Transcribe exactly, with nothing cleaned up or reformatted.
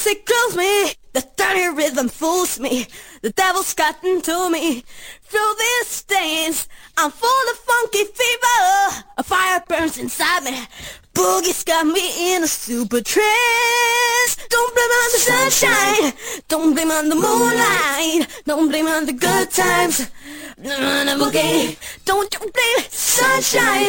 music kills me, the dirty rhythm fools me, the devil's gotten to me. Through these days, I'm full of funky fever, a fire burns inside me, boogie's got me in a super trance. Don't blame it on the sunshine, don't blame it on the moonlight, don't blame it on the good times, on the boogie. Don't you blame sunshine.